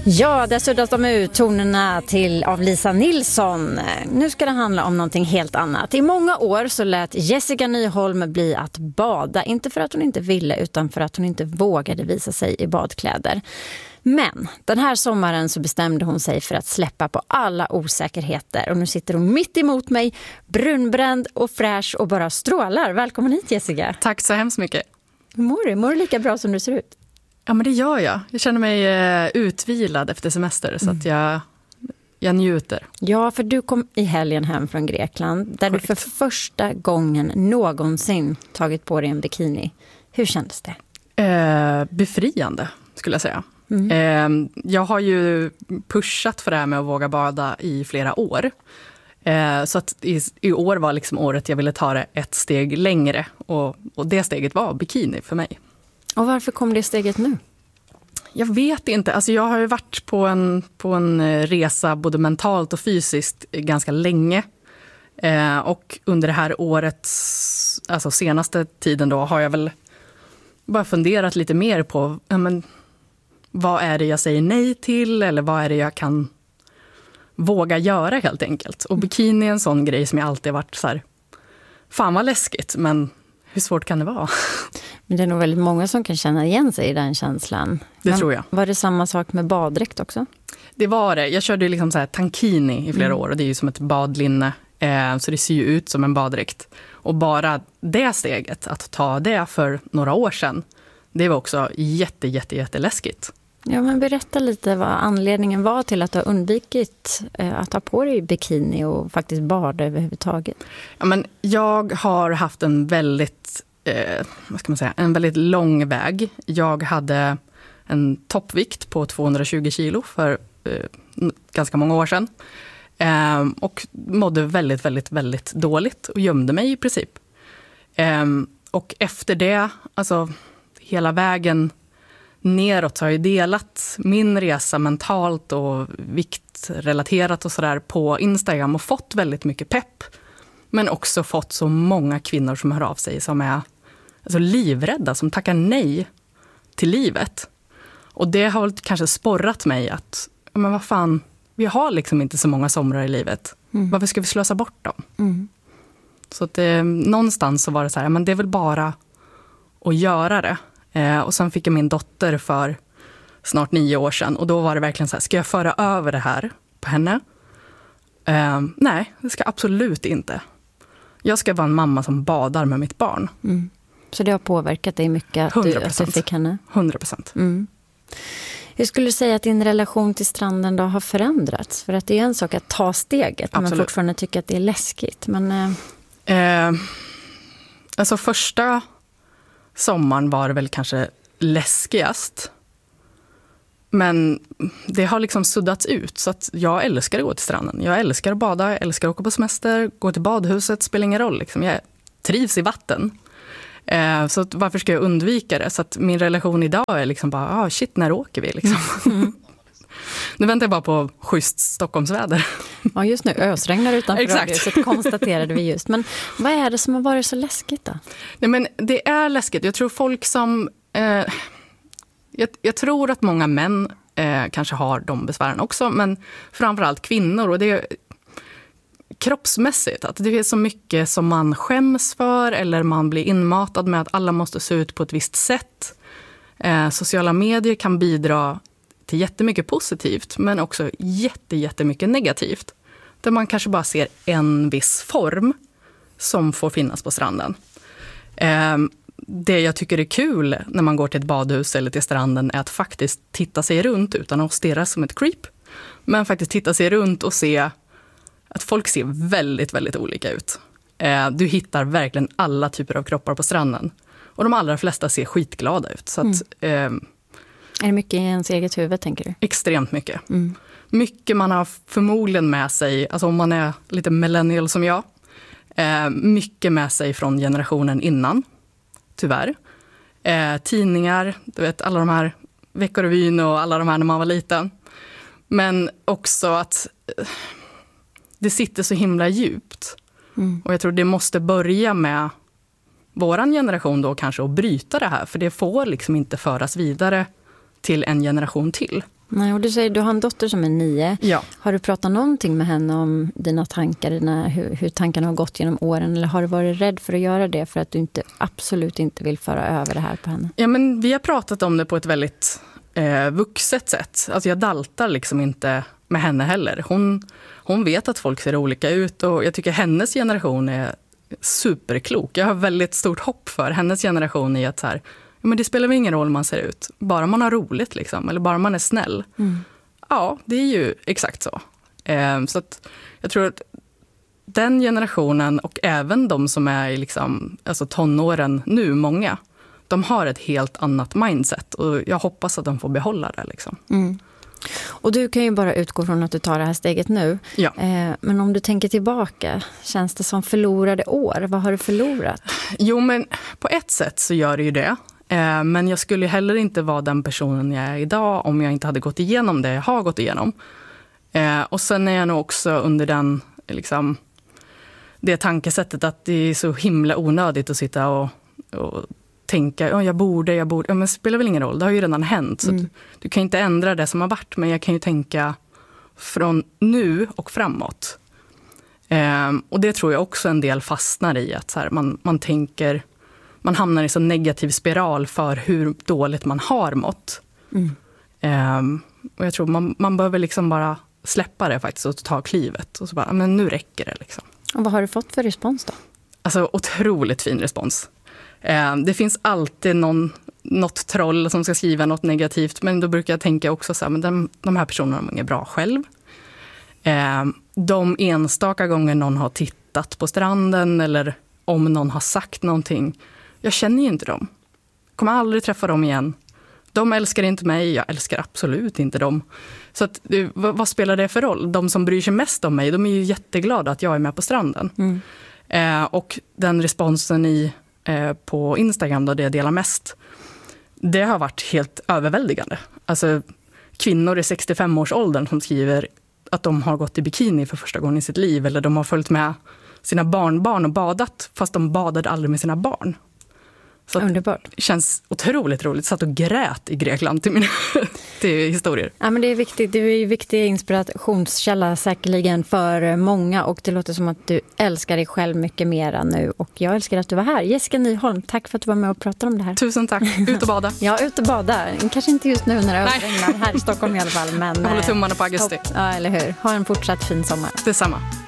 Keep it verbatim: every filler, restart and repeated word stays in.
Ja, där suddas de ut tonerna till av Lisa Nilsson. Nu ska det handla om någonting helt annat. I många år så lät Jessica Nyholm bli att bada. Inte för att hon inte ville utan för att hon inte vågade visa sig i badkläder. Men den här sommaren så bestämde hon sig för att släppa på alla osäkerheter. Och nu sitter hon mitt emot mig, brunbränd och fräsch och bara strålar. Välkommen hit, Jessica. Tack så hemskt mycket. Hur mår du? Mår du lika bra som du ser ut? Ja, men det gör jag. Jag känner mig eh, utvilad efter semester så att jag, jag njuter. Ja, för du kom i helgen hem från Grekland där Correct. Du för första gången någonsin tagit på dig en bikini. Hur kändes det? Eh, befriande skulle jag säga. Mm. Eh, jag har ju pushat för det här med att våga bada i flera år. Eh, så att i, i år var liksom året jag ville ta det ett steg längre. Och, och det steget var bikini för mig. Och varför kom det steget nu? Jag vet inte. Alltså jag har ju varit på en, på en resa både mentalt och fysiskt ganska länge. Eh, och under det här årets, alltså senaste tiden då, har jag väl bara funderat lite mer på ja, men, vad är det jag säger nej till eller vad är det jag kan våga göra helt enkelt. Och bikini är en sån grej som jag alltid varit så här, fan vad läskigt, men hur svårt kan det vara? Men det är nog väldigt många som kan känna igen sig i den känslan. Det men tror jag. Var det samma sak med baddräkt också? Det var det. Jag körde liksom så här tankini i flera mm. år och det är ju som ett badlinne. Eh, så det ser ju ut som en baddräkt. Och bara det steget, att ta det för några år sedan, det var också jätte, jätte, jätte läskigt. Ja, men berätta lite vad anledningen var till att du har undvikit eh, att ta på dig bikini och faktiskt bada överhuvudtaget. Ja, men jag har haft en väldigt, eh, vad ska man säga, en väldigt lång väg. Jag hade en toppvikt på tvåhundratjugo kilo för eh, ganska många år sedan. Eh, och mådde väldigt, väldigt, väldigt dåligt och gömde mig i princip. Eh, och efter det, alltså hela vägen neråt har jag delat min resa mentalt och viktrelaterat och sådär på Instagram och fått väldigt mycket pepp. Men också fått så många kvinnor som hör av sig som är alltså, livrädda, som tackar nej till livet. Och det har väl kanske sporrat mig att, men vad fan, vi har liksom inte så många somrar i livet. Mm. Varför ska vi slösa bort dem? Mm. Så att det, någonstans så var det så här, men det är väl bara att göra det. Eh, och sen fick jag min dotter för snart nio år sedan. Och då var det verkligen så här, ska jag föra över det här på henne? Eh, nej, det ska absolut inte. Jag ska vara en mamma som badar med mitt barn. Mm. Så det har påverkat dig mycket att, du, att du fick henne? hundra procent. Mm. Hur skulle du säga att din relation till stranden då har förändrats? För att det är en sak att ta steget, absolut. Men fortfarande tycka att det är läskigt. Men, eh... Eh, alltså första sommaren var det väl kanske läskigast. Men det har liksom suddats ut så att jag älskar att gå till stranden. Jag älskar att bada, jag älskar att åka på semester, gå till badhuset, spelar ingen roll. Liksom. Jag trivs i vatten. Eh, så att varför ska jag undvika det? Så att min relation idag är liksom bara, ah, shit, när åker vi? Liksom. Mm. Nu väntar jag bara på schysst Stockholmsväder. Ja, just nu ösregnar utanför radiohuset, konstaterade vi just. Men vad är det som har varit så läskigt då? Nej, men det är läskigt. Jag tror folk som... Eh, jag, jag tror att många män eh, kanske har de besvären också, men framförallt kvinnor. Och det är kroppsmässigt, att det är så mycket som man skäms för eller man blir inmatad med att alla måste se ut på ett visst sätt. Eh, sociala medier kan bidra till jättemycket positivt men också jätte, jättemycket negativt. Där man kanske bara ser en viss form som får finnas på stranden. Eh, det jag tycker är kul när man går till ett badhus eller till stranden är att faktiskt titta sig runt utan att stirra som ett creep. Men faktiskt titta sig runt och se att folk ser väldigt, väldigt olika ut. Eh, du hittar verkligen alla typer av kroppar på stranden. Och de allra flesta ser skitglada ut. Så att, mm. eh, är det mycket i ens eget huvud, tänker du? Extremt mycket. Mm. Mycket man har förmodligen med sig, alltså om man är lite millennial som jag, eh, mycket med sig från generationen innan, tyvärr. Eh, tidningar, du vet, alla de här Veckorevyn och alla de här när man var liten. Men också att eh, det sitter så himla djupt. Mm. Och jag tror det måste börja med våran generation då kanske att bryta det här. För det får liksom inte föras vidare till en generation till. Nej, och du säger du har en dotter som är nio. Ja. Har du pratat någonting med henne om dina tankar, dina, hur, hur tankarna har gått genom åren? Eller har du varit rädd för att göra det för att du inte, absolut inte vill föra över det här på henne? Ja, men vi har pratat om det på ett väldigt eh, vuxet sätt. Alltså jag daltar liksom inte med henne heller. Hon, hon vet att folk ser olika ut och jag tycker hennes generation är superklok. Jag har väldigt stort hopp för hennes generation i att så här, ja, men det spelar väl ingen roll man ser ut. Bara man har roligt liksom, eller bara man är snäll. Mm. Ja, det är ju exakt så. Eh, så att jag tror att den generationen och även de som är i liksom, alltså tonåren nu, många, de har ett helt annat mindset. Och jag hoppas att de får behålla det. Liksom. Mm. Och du kan ju bara utgå från att du tar det här steget nu. Ja. Eh, men om du tänker tillbaka, känns det som förlorade år? Vad har du förlorat? Jo, men på ett sätt så gör det ju det. Eh, men jag skulle heller inte vara den personen jag är idag om jag inte hade gått igenom det jag har gått igenom. Eh, och sen är jag nog också under den, liksom, det tankesättet att det är så himla onödigt att sitta och, och tänka, ja, jag borde, jag borde. Ja, men det spelar väl ingen roll, det har ju redan hänt. Så mm. du, du kan inte ändra det som har varit, men jag kan ju tänka från nu och framåt. Eh, och det tror jag också en del fastnar i, att så här, man, man tänker, man hamnar i så negativ spiral för hur dåligt man har mått. Mm. Eh, och jag tror man, man behöver liksom bara släppa det faktiskt och ta klivet. Och så bara, men nu räcker det liksom. Och vad har du fått för respons då? Alltså otroligt fin respons. Eh, det finns alltid någon, något troll som ska skriva något negativt. Men då brukar jag tänka också så här, men de, de här personerna är bra själv. Eh, de enstaka gånger någon har tittat på stranden eller om någon har sagt någonting. Jag känner ju inte dem. Kommer aldrig träffa dem igen. De älskar inte mig, jag älskar absolut inte dem. Så att, vad, vad spelar det för roll? De som bryr sig mest om mig, de är ju jätteglada att jag är med på stranden. Mm. Eh, och den responsen i, eh, på Instagram, då det jag delar mest, det har varit helt överväldigande. Alltså kvinnor i sextiofem-årsåldern som skriver att de har gått i bikini för första gången i sitt liv. Eller de har följt med sina barnbarn och badat, fast de badade aldrig med sina barn. Så underbart. Det känns otroligt roligt. Satt och grät i Grekland till mina till historier. Ja, men det är viktigt. Det är en viktig inspirationskälla säkerligen för många. Och det låter som att du älskar dig själv mycket mer nu. Och jag älskar att du var här. Jessica Nyholm, tack för att du var med och pratade om det här. Tusen tack. Ut och bada. Ja, ut och bada. Kanske inte just nu när det överregnar här i Stockholm i alla fall. Men, jag håller tummarna på augusti. Hopp, ja, eller hur. Ha en fortsatt fin sommar. Detsamma.